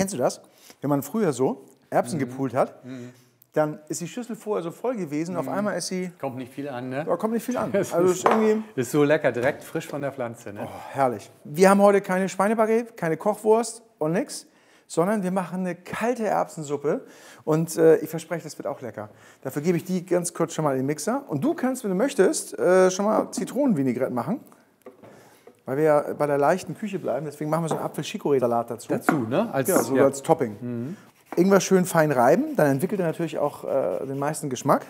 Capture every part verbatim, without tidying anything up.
Kennst du das? Wenn man früher so Erbsen mhm. gepult hat, mhm. dann ist die Schüssel vorher so voll gewesen, mhm. auf einmal ist sie... Kommt nicht viel an, ne? Da kommt nicht viel an. Das also ist, ist, irgendwie, ist so lecker, direkt frisch von der Pflanze, ne? Oh, herrlich. Wir haben heute keine Schweinebaguette, keine Kochwurst und nix, sondern wir machen eine kalte Erbsensuppe und äh, ich verspreche, das wird auch lecker. Dafür gebe ich die ganz kurz schon mal in den Mixer und du kannst, wenn du möchtest, äh, schon mal Zitronenvinaigrette machen. Weil wir ja bei der leichten Küche bleiben, deswegen machen wir so einen Apfel-Chicorée-Salat dazu. Dazu, ne? Als, genau, so ja. als Topping. Mhm. Ingwer schön fein reiben, dann entwickelt er natürlich auch äh, den meisten Geschmack.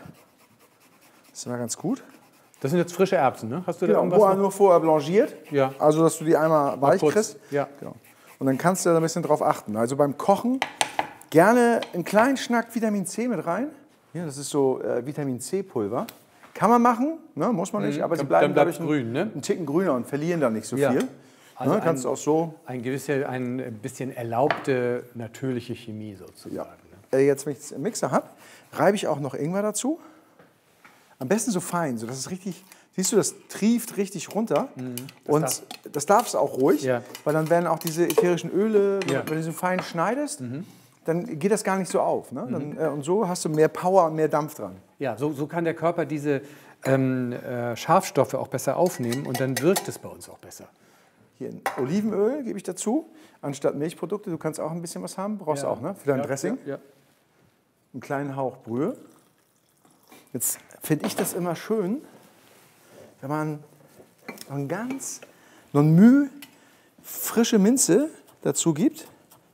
Das ist immer ganz gut. Das sind jetzt frische Erbsen, ne? Hast du genau, da irgendwas wo noch? nur vorher blanchiert, ja. also dass du die einmal weich kriegst. Ja. Genau. Und dann kannst du da ein bisschen drauf achten. Also beim Kochen gerne einen kleinen Schnack Vitamin C mit rein. Ja, das ist so äh, Vitamin C-Pulver. Kann man machen, ne? Muss man nicht, mhm. aber sie bleiben dadurch ein, grün, ne? einen Ticken grüner und verlieren dann nicht so ja. viel. Also ne? Kannst ein, du auch so. Ein, gewisse, ein bisschen erlaubte, natürliche Chemie sozusagen. Ja. Ne? Äh, jetzt, wenn ich es im Mixer habe, reibe ich auch noch Ingwer dazu. Am besten so fein, so dass es richtig, siehst du, das trieft richtig runter. Mhm. Das und darf. das darfst du auch ruhig, ja. weil dann werden auch diese ätherischen Öle, ja. wenn du so fein schneidest, mhm. dann geht das gar nicht so auf. Ne? Dann, äh, und so hast du mehr Power und mehr Dampf dran. Ja, so, so kann der Körper diese ähm, äh, Schafstoffe auch besser aufnehmen und dann wirkt es bei uns auch besser. Hier Olivenöl gebe ich dazu, anstatt Milchprodukte. Du kannst auch ein bisschen was haben, brauchst du ja. auch, ne? Für dein ja, Dressing. Ja, ja. Einen kleinen Hauch Brühe. Jetzt finde ich das immer schön, wenn man noch ein ganz, noch ein Müh frische Minze dazu gibt.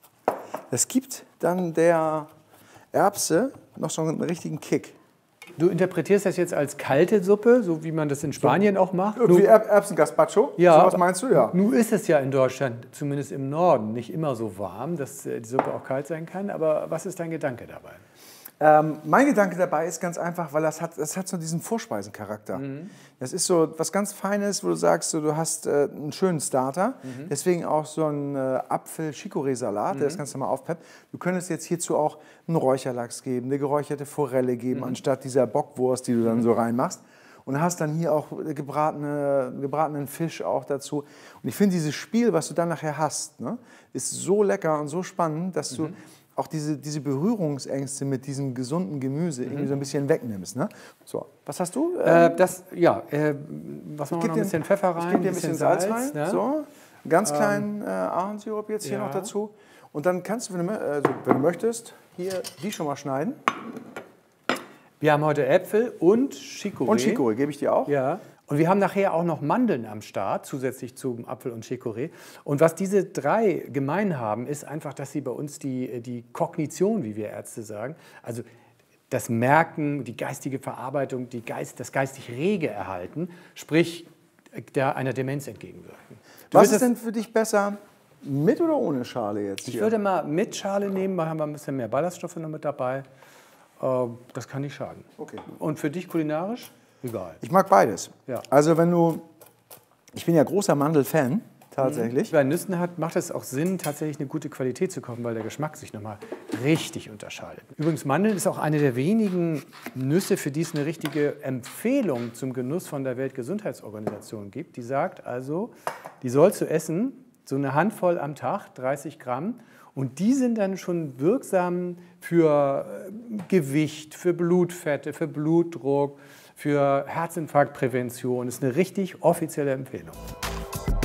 Das gibt dann der Erbse noch so einen richtigen Kick. Du interpretierst das jetzt als kalte Suppe, so wie man das in Spanien so, auch macht? Irgendwie Erb Erbsen-Gazpacho? Ja. So was meinst du? Ja. Nun ist es ja in Deutschland, zumindest im Norden, nicht immer so warm, dass die Suppe auch kalt sein kann. Aber was ist dein Gedanke dabei? Ähm, mein Gedanke dabei ist ganz einfach, weil das hat, das hat so diesen Vorspeisencharakter. Mhm. Das ist so was ganz Feines, wo du sagst, so, du hast äh, einen schönen Starter. Mhm. Deswegen auch so ein äh, Apfel-Chicorée-Salat, mhm. der das Ganze mal aufpeppt. Du könntest jetzt hierzu auch einen Räucherlachs geben, eine geräucherte Forelle geben, mhm. anstatt dieser Bockwurst, die du dann mhm. so reinmachst. Und hast dann hier auch gebratene, gebratenen Fisch auch dazu. Und ich finde, dieses Spiel, was du dann nachher hast, ne, ist so lecker und so spannend, dass du... Mhm. auch diese, diese Berührungsängste mit diesem gesunden Gemüse mhm. irgendwie so ein bisschen wegnimmst. Ne? So, was hast du? Äh, das, ja, äh, was machen wir noch? Ein bisschen Pfeffer rein, ich gebe dir ein bisschen, bisschen Salz, Salz rein. Ne? So, ganz kleinen äh, Ahornsirup jetzt hier ja. noch dazu. Und dann kannst du, wenn du, also, wenn du möchtest, hier die schon mal schneiden. Wir haben heute Äpfel und Chicorée. Und Chicorée, gebe ich dir auch. Ja. Und wir haben nachher auch noch Mandeln am Start, zusätzlich zum Apfel und Chicorée. Und was diese drei gemein haben, ist einfach, dass sie bei uns die, die Kognition, wie wir Ärzte sagen, also das Merken, die geistige Verarbeitung, die Geist, das geistig Rege erhalten, sprich der, einer Demenz entgegenwirken. Du was ist denn für dich besser, mit oder ohne Schale jetzt? Ich hier? würde mal mit Schale nehmen, weil haben wir ein bisschen mehr Ballaststoffe noch mit dabei. Das kann nicht schaden. Okay. Und für dich kulinarisch? Egal. Ich mag beides. Ja. Also wenn du, ich bin ja großer Mandel-Fan, tatsächlich. Bei Nüssen hat, macht es auch Sinn, tatsächlich eine gute Qualität zu kochen, weil der Geschmack sich nochmal richtig unterscheidet. Übrigens, Mandeln ist auch eine der wenigen Nüsse, für die es eine richtige Empfehlung zum Genuss von der Weltgesundheitsorganisation gibt. Die sagt also, die sollst du essen, so eine Handvoll am Tag, dreißig Gramm. Und die sind dann schon wirksam für Gewicht, für Blutfette, für Blutdruck, für Herzinfarktprävention. Das ist eine richtig offizielle Empfehlung.